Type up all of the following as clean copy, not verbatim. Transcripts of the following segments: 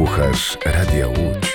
Słuchasz Radia Łódź.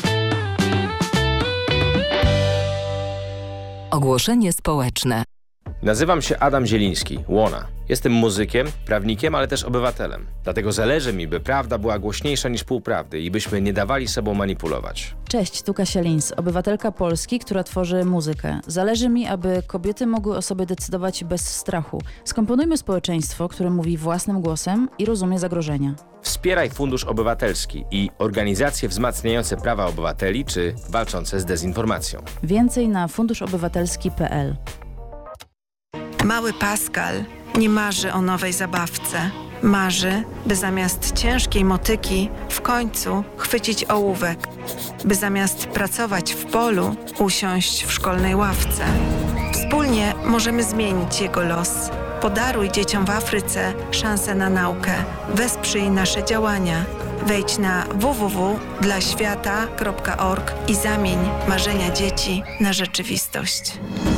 Ogłoszenie społeczne. Nazywam się Adam Zieliński, Łona. Jestem muzykiem, prawnikiem, ale też obywatelem. Dlatego zależy mi, by prawda była głośniejsza niż półprawdy i byśmy nie dawali sobą manipulować. Cześć, tu Kasia Lins, obywatelka Polski, która tworzy muzykę. Zależy mi, aby kobiety mogły o sobie decydować bez strachu. Skomponujmy społeczeństwo, które mówi własnym głosem i rozumie zagrożenia. Wspieraj Fundusz Obywatelski i organizacje wzmacniające prawa obywateli czy walczące z dezinformacją. Więcej na funduszobywatelski.pl. Mały Pascal nie marzy o nowej zabawce. Marzy, by zamiast ciężkiej motyki w końcu chwycić ołówek. By zamiast pracować w polu, usiąść w szkolnej ławce. Wspólnie możemy zmienić jego los. Podaruj dzieciom w Afryce szansę na naukę. Wesprzyj nasze działania. Wejdź na www.dlaświata.org i zamień marzenia dzieci na rzeczywistość.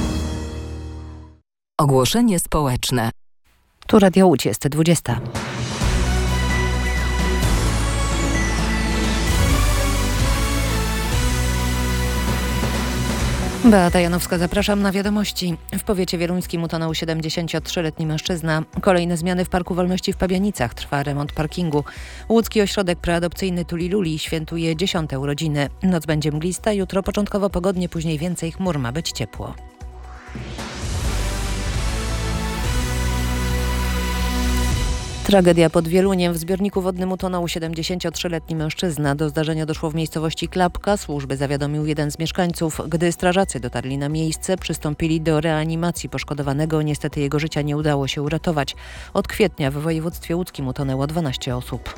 Ogłoszenie społeczne. Tu Radio Łódź, jest 20. Beata Janowska, zapraszam na wiadomości. W powiecie wieluńskim utonął 73-letni mężczyzna. Kolejne zmiany w Parku Wolności w Pabianicach. Trwa remont parkingu. Łódzki ośrodek preadopcyjny Tuliluli świętuje 10. urodziny. Noc będzie mglista, jutro początkowo pogodnie, później więcej chmur, ma być ciepło. Tragedia pod Wieluniem. W zbiorniku wodnym utonął 73-letni mężczyzna. Do zdarzenia doszło w miejscowości Klapka. Służby zawiadomił jeden z mieszkańców. Gdy strażacy dotarli na miejsce, przystąpili do reanimacji poszkodowanego. Niestety jego życia nie udało się uratować. Od kwietnia w województwie łódzkim utonęło 12 osób.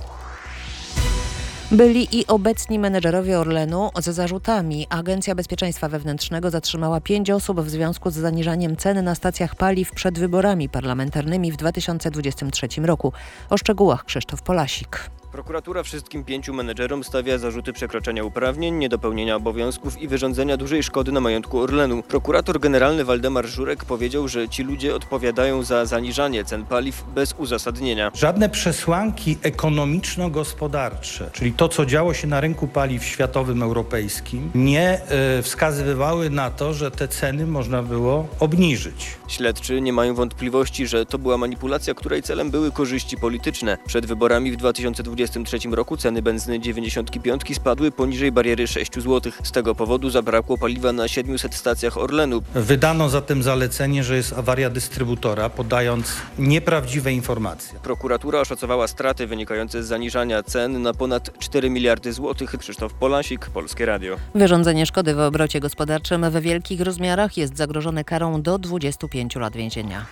Byli i obecni menedżerowie Orlenu z zarzutami. Agencja Bezpieczeństwa Wewnętrznego zatrzymała 5 osób w związku z zaniżaniem cen na stacjach paliw przed wyborami parlamentarnymi w 2023 roku. O szczegółach Krzysztof Polasik. Prokuratura wszystkim 5 menedżerom stawia zarzuty przekroczenia uprawnień, niedopełnienia obowiązków i wyrządzenia dużej szkody na majątku Orlenu. Prokurator generalny Waldemar Żurek powiedział, że ci ludzie odpowiadają za zaniżanie cen paliw bez uzasadnienia. Żadne przesłanki ekonomiczno-gospodarcze, czyli to, co działo się na rynku paliw światowym, europejskim, nie wskazywały na to, że te ceny można było obniżyć. Śledczy nie mają wątpliwości, że to była manipulacja, której celem były korzyści polityczne. Przed wyborami w 2023 roku ceny benzyny 95 spadły poniżej bariery 6 zł. Z tego powodu zabrakło paliwa na 700 stacjach Orlenu. Wydano zatem zalecenie, że jest awaria dystrybutora, podając nieprawdziwe informacje. Prokuratura oszacowała straty wynikające z zaniżania cen na ponad 4 miliardy złotych. Krzysztof Polasik, Polskie Radio. Wyrządzenie szkody w obrocie gospodarczym we wielkich rozmiarach jest zagrożone karą do 25 lat więzienia.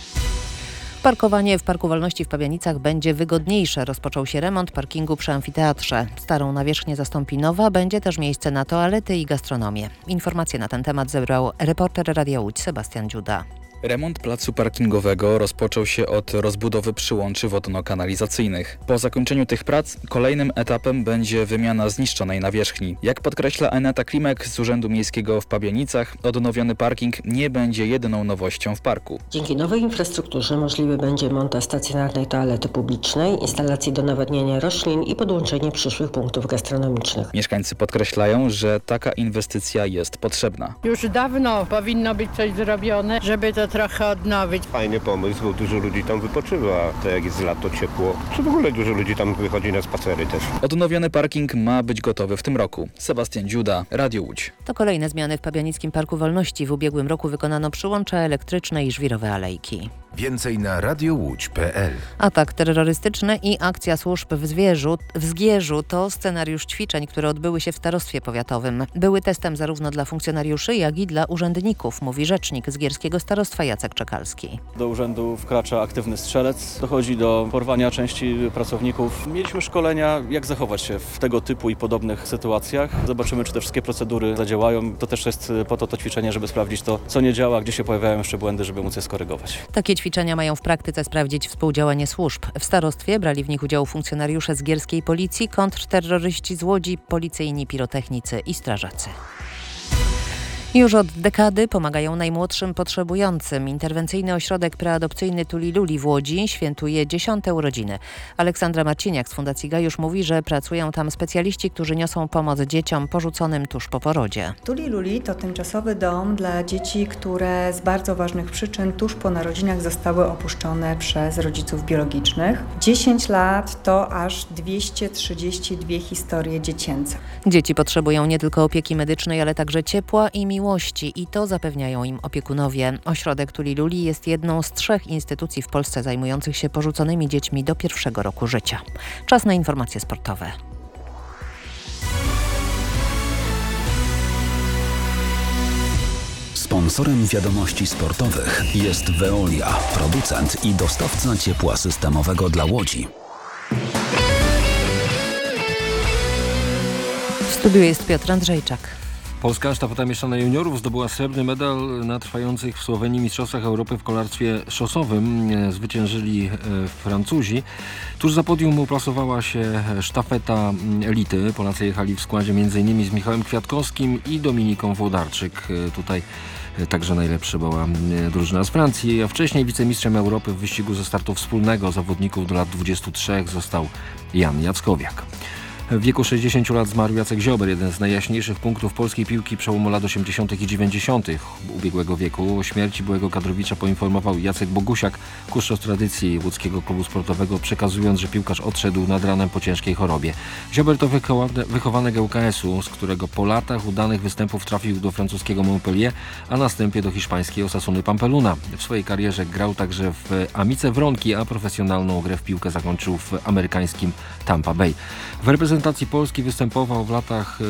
Parkowanie w Parku Wolności w Pabianicach będzie wygodniejsze. Rozpoczął się remont parkingu przy amfiteatrze. Starą nawierzchnię zastąpi nowa, będzie też miejsce na toalety i gastronomię. Informacje na ten temat zebrał reporter Radia Łódź Sebastian Dziuda. Remont placu parkingowego rozpoczął się od rozbudowy przyłączy wodno-kanalizacyjnych. Po zakończeniu tych prac kolejnym etapem będzie wymiana zniszczonej nawierzchni. Jak podkreśla Aneta Klimek z Urzędu Miejskiego w Pabianicach, odnowiony parking nie będzie jedyną nowością w parku. Dzięki nowej infrastrukturze możliwy będzie montaż stacjonarnej toalety publicznej, instalacji do nawadniania roślin i podłączenie przyszłych punktów gastronomicznych. Mieszkańcy podkreślają, że taka inwestycja jest potrzebna. Już dawno powinno być coś zrobione, żeby to trochę odnowić. Fajny pomysł, bo dużo ludzi tam wypoczywa, tak jak jest lato, ciepło. Czy w ogóle dużo ludzi tam wychodzi na spacery też. Odnowiony parking ma być gotowy w tym roku. Sebastian Dziuda, Radio Łódź. To kolejne zmiany w Pabianickim Parku Wolności. W ubiegłym roku wykonano przyłącza elektryczne i żwirowe alejki. Więcej na radiołódź.pl. Atak terrorystyczny i akcja służb w Zgierzu to scenariusz ćwiczeń, które odbyły się w starostwie powiatowym. Były testem zarówno dla funkcjonariuszy, jak i dla urzędników, mówi rzecznik Zgierskiego Starostwa Jacek Czekalski. Do urzędu wkracza aktywny strzelec, dochodzi do porwania części pracowników. Mieliśmy szkolenia, jak zachować się w tego typu i podobnych sytuacjach. Zobaczymy, czy te wszystkie procedury zadziałają. To też jest po to ćwiczenie, żeby sprawdzić to, co nie działa, gdzie się pojawiają jeszcze błędy, żeby móc je skorygować. Takie ćwiczenia mają w praktyce sprawdzić współdziałanie służb. W starostwie brali w nich udział funkcjonariusze zgierskiej policji, kontrterroryści z Łodzi, policyjni pirotechnicy i strażacy. Już od dekady pomagają najmłodszym potrzebującym. Interwencyjny ośrodek preadopcyjny Tuliluli w Łodzi świętuje 10. urodziny. Aleksandra Marciniak z Fundacji Gajusz mówi, że pracują tam specjaliści, którzy niosą pomoc dzieciom porzuconym tuż po porodzie. Tuliluli to tymczasowy dom dla dzieci, które z bardzo ważnych przyczyn tuż po narodzinach zostały opuszczone przez rodziców biologicznych. 10 lat to aż 232 historie dziecięce. Dzieci potrzebują nie tylko opieki medycznej, ale także ciepła i miłości i to zapewniają im opiekunowie. Ośrodek Tuliluli jest jedną z 3 instytucji w Polsce zajmujących się porzuconymi dziećmi do 1. roku życia. Czas na informacje sportowe. Sponsorem wiadomości sportowych jest Veolia, producent i dostawca ciepła systemowego dla Łodzi. W studiu jest Piotr Andrzejczak. Polska sztafeta mieszana juniorów zdobyła srebrny medal na trwających w Słowenii Mistrzostwach Europy w kolarstwie szosowym. Zwyciężyli Francuzi. Tuż za podium uplasowała się sztafeta elity. Polacy jechali w składzie m.in. z Michałem Kwiatkowskim i Dominiką Włodarczyk. Tutaj także najlepsza była drużyna z Francji, a wcześniej wicemistrzem Europy w wyścigu ze startu wspólnego zawodników do lat 23 został Jan Jackowiak. W wieku 60 lat zmarł Jacek Ziober, jeden z najjaśniejszych punktów polskiej piłki przełomu lat 80. i 90. ubiegłego wieku. O śmierci byłego kadrowicza poinformował Jacek Bogusiak, kustosz tradycji łódzkiego klubu sportowego, przekazując, że piłkarz odszedł nad ranem po ciężkiej chorobie. Ziober to wychowanek ŁKS-u, z którego po latach udanych występów trafił do francuskiego Montpellier, a następnie do hiszpańskiej Osasuny Pampeluna. W swojej karierze grał także w Amice Wronki, a profesjonalną grę w piłkę zakończył w amerykańskim Tampa Bay. W reprezentacji Polski występował w latach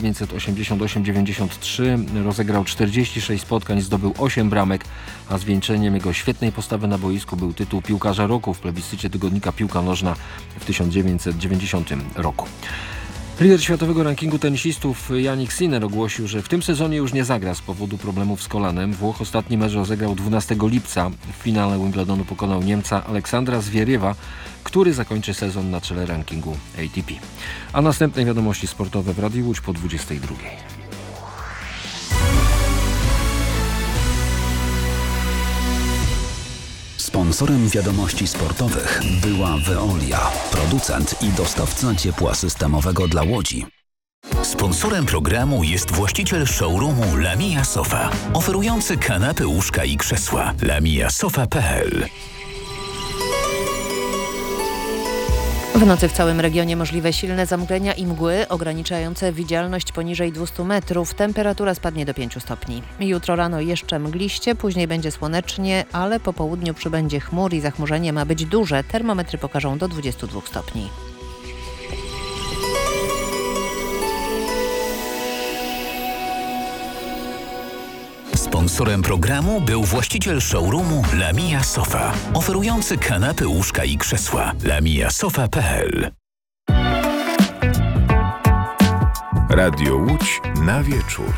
1988-93, rozegrał 46 spotkań, zdobył 8 bramek, a zwieńczeniem jego świetnej postawy na boisku był tytuł piłkarza roku w plebiscycie tygodnika Piłka Nożna w 1990 roku. Lider światowego rankingu tenisistów Jannik Sinner ogłosił, że w tym sezonie już nie zagra z powodu problemów z kolanem. Włoch ostatni mecz rozegrał 12 lipca. W finale Wimbledonu pokonał Niemca Aleksandra Zwieriewa, który zakończy sezon na czele rankingu ATP. A następne wiadomości sportowe w Radiu Łódź po 22. Sponsorem wiadomości sportowych była Veolia, producent i dostawca ciepła systemowego dla Łodzi. Sponsorem programu jest właściciel showroomu Lamia Sofa, oferujący kanapy, łóżka i krzesła. lamiasofa.pl. W nocy w całym regionie możliwe silne zamglenia i mgły ograniczające widzialność poniżej 200 metrów. Temperatura spadnie do 5 stopni. Jutro rano jeszcze mgliście, później będzie słonecznie, ale po południu przybędzie chmur i zachmurzenie ma być duże. Termometry pokażą do 22 stopni. Sponsorem programu był właściciel showroomu Lamia Sofa, oferujący kanapy, łóżka i krzesła. lamiasofa.pl. Radio Łódź na wieczór.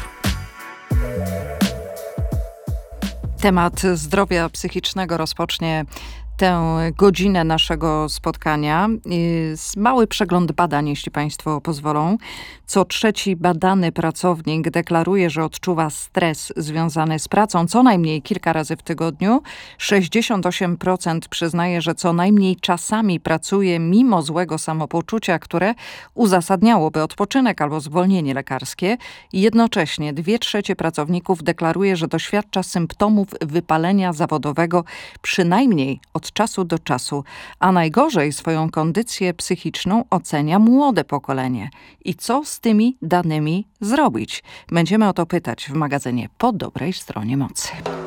Temat zdrowia psychicznego rozpocznie tę godzinę naszego spotkania. Mały przegląd badań, jeśli Państwo pozwolą. Co 3. badany pracownik deklaruje, że odczuwa stres związany z pracą co najmniej kilka razy w tygodniu. 68% przyznaje, że co najmniej czasami pracuje mimo złego samopoczucia, które uzasadniałoby odpoczynek albo zwolnienie lekarskie. Jednocześnie 2/3 pracowników deklaruje, że doświadcza symptomów wypalenia zawodowego przynajmniej od czasu do czasu, a najgorzej swoją kondycję psychiczną ocenia młode pokolenie. I co z tymi danymi zrobić? Będziemy o to pytać w magazynie Po dobrej stronie mocy.